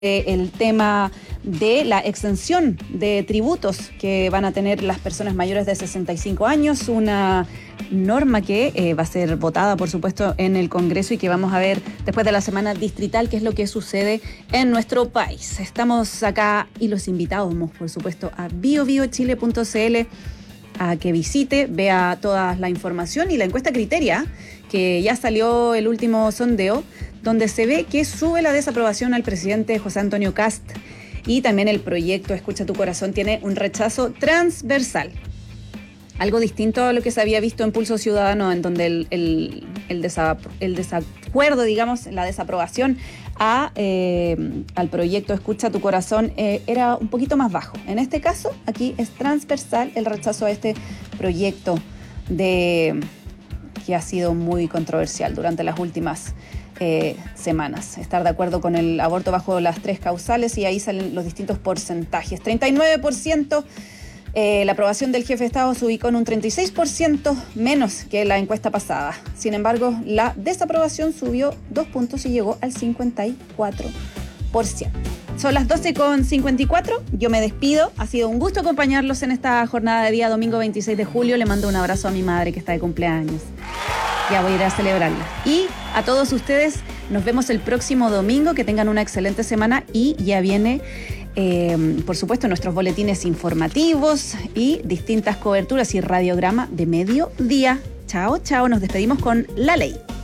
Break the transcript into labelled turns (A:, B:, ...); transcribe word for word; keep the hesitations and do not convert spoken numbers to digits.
A: el tema de la exención de tributos que van a tener las personas mayores de sesenta y cinco años, una norma que eh, va a ser votada, por supuesto, en el Congreso y que vamos a ver después de la semana distrital qué es lo que sucede en nuestro país. Estamos acá y los invitamos, por supuesto, a bio bio chile punto c l a que visite, vea toda la información y la encuesta Criteria, que ya salió el último sondeo, donde se ve que sube la desaprobación al presidente José Antonio Kast y también el proyecto Escucha tu Corazón tiene un rechazo transversal. Algo distinto a lo que se había visto en Pulso Ciudadano, en donde el, el, el, desa, el desacuerdo, digamos, la desaprobación a, eh, al proyecto Escucha tu Corazón eh, era un poquito más bajo. En este caso, aquí es transversal el rechazo a este proyecto de, que ha sido muy controversial durante las últimas eh, semanas. Estar de acuerdo con el aborto bajo las tres causales, y ahí salen los distintos porcentajes. treinta y nueve por ciento. Eh, la aprobación del jefe de Estado se ubicó en un treinta y seis por ciento menos que la encuesta pasada. Sin embargo, la desaprobación subió dos puntos y llegó al cincuenta y cuatro por ciento. Son las doce con cincuenta y cuatro. Yo me despido. Ha sido un gusto acompañarlos en esta jornada de día domingo veintiséis de julio. Le mando un abrazo a mi madre que está de cumpleaños. Ya voy a ir a celebrarla. Y a todos ustedes nos vemos el próximo domingo. Que tengan una excelente semana y ya viene... Eh, por supuesto, nuestros boletines informativos y distintas coberturas y radiograma de mediodía. Chao, chao. Nos despedimos con La Ley.